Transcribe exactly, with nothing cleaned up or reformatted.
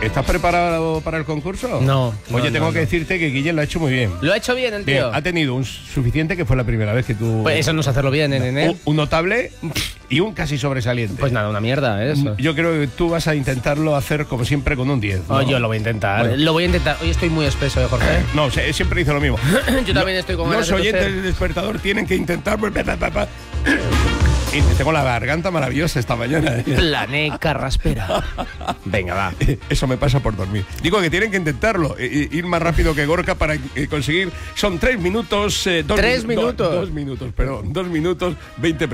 ¿Estás preparado para el concurso? No. Oye, no, tengo no, que no. decirte que Guille lo ha hecho muy bien. Lo ha hecho bien el Bien, tío. ha tenido un suficiente, que fue la primera vez que tú... Pues eso no es hacerlo bien, ¿eh, nene? un, un notable y un casi sobresaliente. Pues nada, una mierda, ¿eh? Eso. Yo creo que tú vas a intentarlo hacer como siempre con un diez, ¿no? Oh, yo lo voy a intentar. Bueno. Lo voy a intentar. Hoy estoy muy espeso, ¿eh, Jorge? No, se- siempre dice lo mismo. Yo también estoy con ganas Los de oyentes toser. del despertador tienen que intentar... Y tengo la garganta maravillosa esta mañana. ¿eh? Planeca raspera. Venga, va. Eso me pasa por dormir. Digo que tienen que intentarlo, eh, ir más rápido que Gorka para eh, conseguir... Son tres minutos... eh, dos ¿Tres minu- do- minutos? Dos minutos, perdón. Dos minutos, veinte